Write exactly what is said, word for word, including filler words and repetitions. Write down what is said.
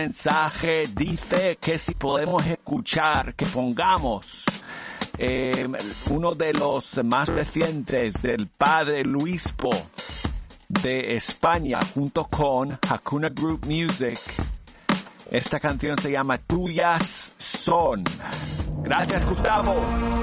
mensaje dice que si podemos escuchar, que pongamos eh, uno de los más recientes del padre Luispo de España junto con Hakuna Group Music. Esta canción se llama Tuyas Son. Gracias, Gustavo.